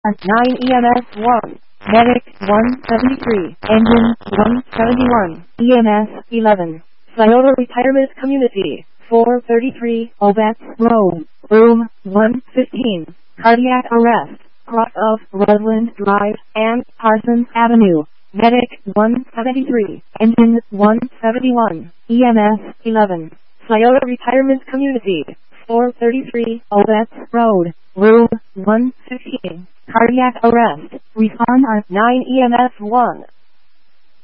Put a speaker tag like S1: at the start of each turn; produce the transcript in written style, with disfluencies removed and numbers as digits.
S1: 9 EMS 1. Medic 173. Engine 171. EMS 11. Scioto Retirement Community 433 Obetz Road. Room 115. Cardiac arrest. Cross of Roseland Drive and Parsons Avenue. Medic 173. Engine 171. EMS 11. Scioto Retirement Community 433 Obetz Road. Room 115. Cardiac arrest. Respond on 9 EMS 1.